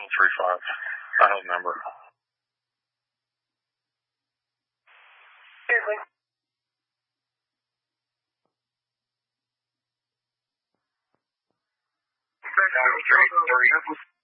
735. I don't remember. Seriously? That was 330.